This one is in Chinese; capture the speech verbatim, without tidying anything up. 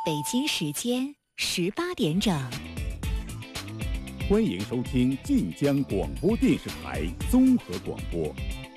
北京时间十八点整， 欢迎收听晋江广播电视台综合广播